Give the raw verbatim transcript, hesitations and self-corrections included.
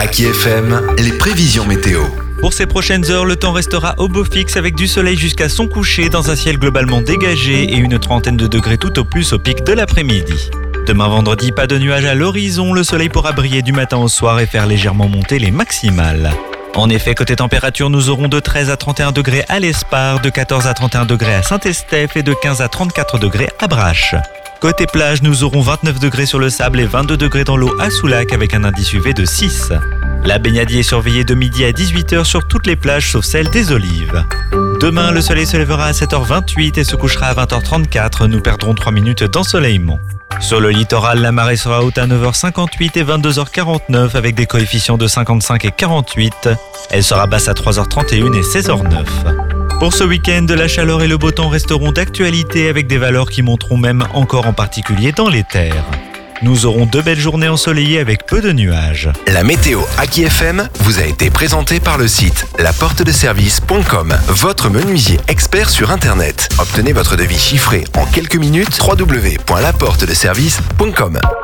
Aki F M, les prévisions météo. Pour ces prochaines heures, le temps restera au beau fixe avec du soleil jusqu'à son coucher dans un ciel globalement dégagé et une trentaine de degrés tout au plus au pic de l'après-midi. Demain vendredi, pas de nuages à l'horizon, le soleil pourra briller du matin au soir et faire légèrement monter les maximales. En effet, côté température, nous aurons de treize à trente et un degrés à l'Espar, de quatorze à trente et un degrés à Saint-Estèphe et de quinze à trente-quatre degrés à Brache. Côté plage, nous aurons vingt-neuf degrés sur le sable et vingt-deux degrés dans l'eau à Soulac avec un indice U V de six. La baignadier est surveillée de midi à dix-huit heures sur toutes les plages sauf celle des Olives. Demain, le soleil se lèvera à sept heures vingt-huit et se couchera à vingt heures trente-quatre. Nous perdrons trois minutes d'ensoleillement. Sur le littoral, la marée sera haute à neuf heures cinquante-huit et vingt-deux heures quarante-neuf avec des coefficients de cinquante-cinq et quarante-huit. Elle sera basse à trois heures trente et une et seize heures neuf. Pour ce week-end, la chaleur et le beau temps resteront d'actualité avec des valeurs qui monteront même encore en particulier dans les terres. Nous aurons deux belles journées ensoleillées avec peu de nuages. La météo Aki F M vous a été présentée par le site la porte de service point com, votre menuisier expert sur Internet. Obtenez votre devis chiffré en quelques minutes, w w w point la porte de service point com.